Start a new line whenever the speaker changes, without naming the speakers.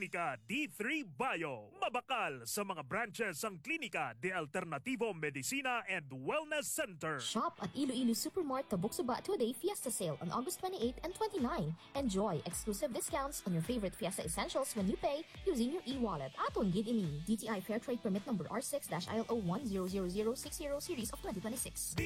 Klinika D3 Bio. Mabakal sa mga branches ang Klinika de Alternativo Medicina and Wellness Center.
Shop at Iloilo Supermart Tabuk-Suba 2-day Fiesta Sale on August 28 and 29. Enjoy exclusive discounts on your favorite Fiesta essentials when you pay using your e-wallet. Aton gid ini DTI Fair Trade Permit number R6-ILO 100060 series of 2026.